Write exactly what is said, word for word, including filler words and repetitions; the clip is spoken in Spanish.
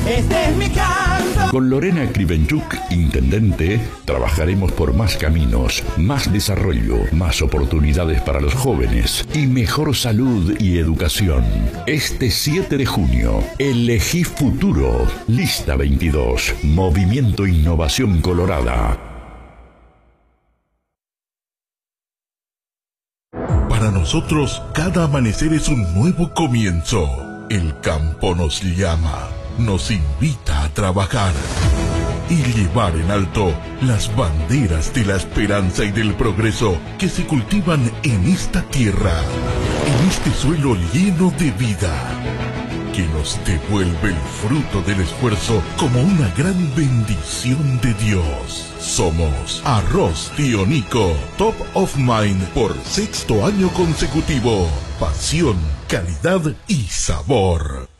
este es mi canto. Con Lorena Krivenchuk, intendente, trabajaremos por más caminos, más desarrollo, más oportunidades para los jóvenes y mejor salud y educación. Este siete de junio, elegí futuro. Lista veintidós, Movimiento Innovación Colorada. Para nosotros, cada amanecer es un nuevo comienzo. El campo nos llama, nos invita a trabajar y llevar en alto las banderas de la esperanza y del progreso que se cultivan en esta tierra, en este suelo lleno de vida, que nos devuelve el fruto del esfuerzo como una gran bendición de Dios. Somos Arroz Tío Nico, Top of Mind por sexto año consecutivo. Pasión, calidad y sabor.